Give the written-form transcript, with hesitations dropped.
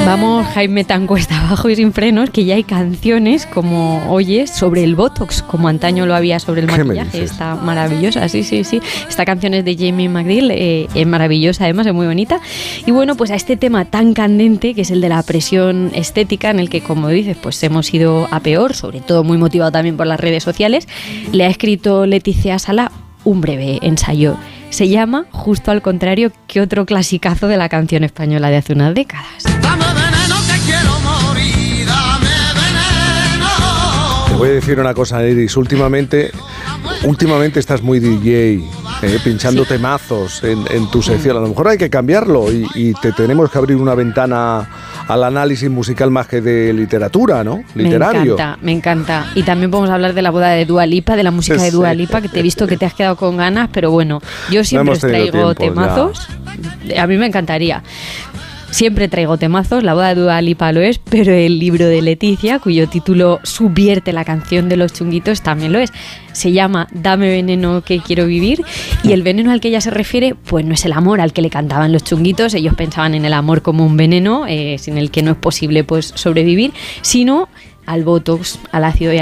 Vamos, Jaime, tan cuesta abajo y sin frenos que ya hay canciones, como oyes, sobre el Botox, como antaño lo había sobre el maquillaje. Está maravillosa, sí. Esta canción es de Jamie McGill, es maravillosa, además es muy bonita. Y bueno, pues a este tema tan candente, que es el de la presión estética, en el que, como dices, pues hemos ido a peor, sobre todo muy motivado también por las redes sociales, le ha escrito Leticia Sala un breve ensayo. Se llama Justo al contrario, que otro clasicazo de la canción española de hace unas décadas. Dame veneno que quiero morir, dame veneno. Te voy a decir una cosa, Iris, últimamente estás muy DJ, pinchando temazos en tu sección. A lo mejor hay que cambiarlo y te tenemos que abrir una ventana al análisis musical más que de literatura, ¿no? Literario. Me encanta. Y también podemos hablar de la boda de Dua Lipa, de la música de Dua Lipa, que te he visto que te has quedado con ganas, pero bueno, yo siempre os traigo temazos. A mí me encantaría. Siempre traigo temazos, la boda de Dua Lipa lo es, pero el libro de Leticia, cuyo título subvierte la canción de los Chunguitos, también lo es. Se llama Dame veneno que quiero vivir, y el veneno al que ella se refiere, pues no es el amor al que le cantaban los Chunguitos. Ellos pensaban en el amor como un veneno sin el que no es posible pues sobrevivir, sino al Botox, al ácido